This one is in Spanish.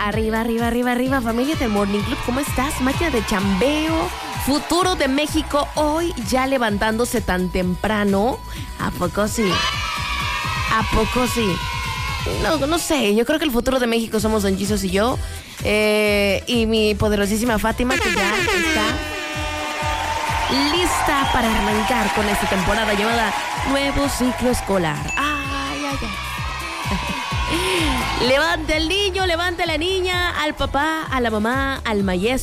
Arriba, arriba, arriba, arriba, familia del Morning Club. ¿Cómo estás? Máquina de chambeo. Futuro de México hoy ya levantándose tan temprano. ¿A poco sí? ¿A poco sí? No sé, yo creo que el futuro de México somos Don Jesus y yo. Y mi poderosísima Fátima, que ya está lista para arrancar con esta temporada llamada Nuevo Ciclo Escolar. Ay, ay, ay. Levante el niño, levante la niña, al papá, a la mamá, al maestro.